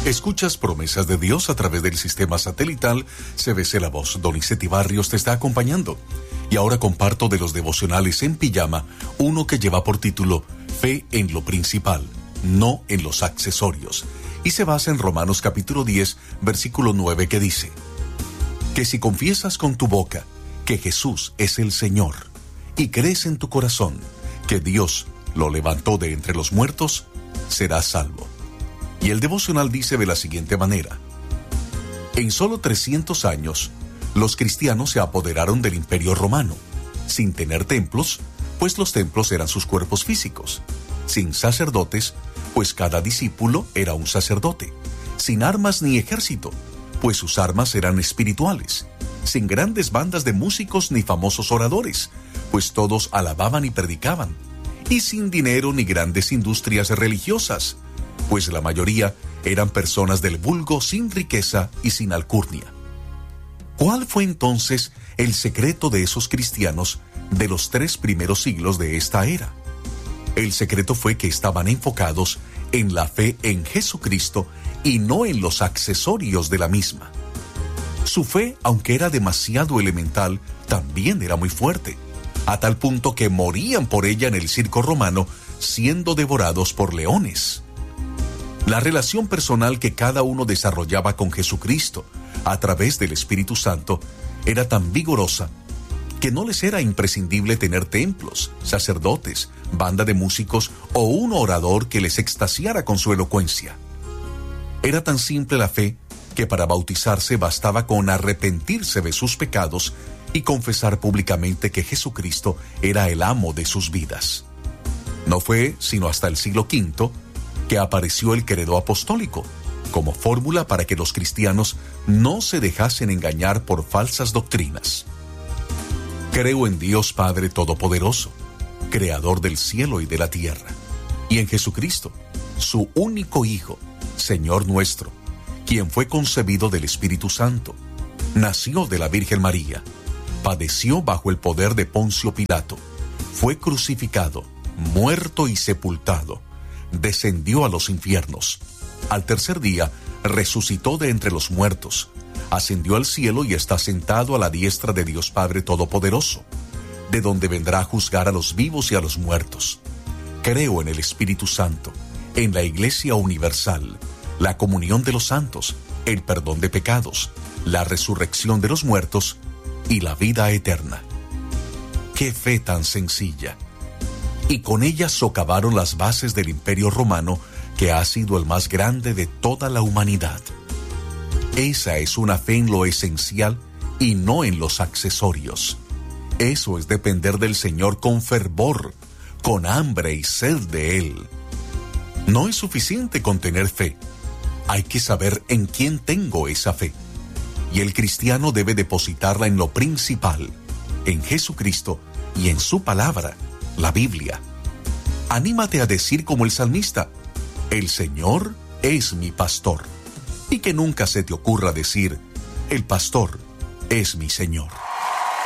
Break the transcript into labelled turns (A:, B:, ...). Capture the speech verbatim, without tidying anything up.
A: Escuchas Promesas de Dios a través del sistema satelital C B C La Voz. Donizetti Barrios te está acompañando. Y ahora comparto de los devocionales en pijama uno que lleva por título Fe en lo principal, no en los accesorios. Y se basa en Romanos capítulo diez, versículo nueve, que dice: que si confiesas con tu boca que Jesús es el Señor y crees en tu corazón que Dios lo levantó de entre los muertos, serás salvo. Y el devocional dice de la siguiente manera: en solo trescientos años, los cristianos se apoderaron del Imperio Romano, sin tener templos, pues los templos eran sus cuerpos físicos; sin sacerdotes, pues cada discípulo era un sacerdote; sin armas ni ejército, pues sus armas eran espirituales; sin grandes bandas de músicos ni famosos oradores, pues todos alababan y predicaban; y sin dinero ni grandes industrias religiosas, pues la mayoría eran personas del vulgo sin riqueza y sin alcurnia. ¿Cuál fue entonces el secreto de esos cristianos de los tres primeros siglos de esta era? El secreto fue que estaban enfocados en la fe en Jesucristo y no en los accesorios de la misma. Su fe, aunque era demasiado elemental, también era muy fuerte, a tal punto que morían por ella en el circo romano, siendo devorados por leones. La relación personal que cada uno desarrollaba con Jesucristo a través del Espíritu Santo era tan vigorosa que no les era imprescindible tener templos, sacerdotes, banda de músicos o un orador que les extasiara con su elocuencia. Era tan simple la fe que para bautizarse bastaba con arrepentirse de sus pecados y confesar públicamente que Jesucristo era el amo de sus vidas. No fue sino hasta el siglo quinto que apareció el credo apostólico, como fórmula para que los cristianos no se dejasen engañar por falsas doctrinas. Creo en Dios Padre Todopoderoso, Creador del cielo y de la tierra, y en Jesucristo, su único Hijo, Señor nuestro, quien fue concebido del Espíritu Santo, nació de la Virgen María, padeció bajo el poder de Poncio Pilato, fue crucificado, muerto y sepultado, descendió a los infiernos. Al tercer día, resucitó de entre los muertos, ascendió al cielo y está sentado a la diestra de Dios Padre Todopoderoso, de donde vendrá a juzgar a los vivos y a los muertos. Creo en el Espíritu Santo, en la Iglesia Universal, la comunión de los santos, el perdón de pecados, la resurrección de los muertos y la vida eterna. ¡Qué fe tan sencilla! Y con ella socavaron las bases del Imperio Romano, que ha sido el más grande de toda la humanidad. Esa es una fe en lo esencial y no en los accesorios. Eso es depender del Señor con fervor, con hambre y sed de Él. No es suficiente con tener fe. Hay que saber en quién tengo esa fe. Y el cristiano debe depositarla en lo principal, en Jesucristo y en su palabra, la Biblia. Anímate a decir como el salmista: el Señor es mi pastor. Y que nunca se te ocurra decir: el pastor es mi Señor.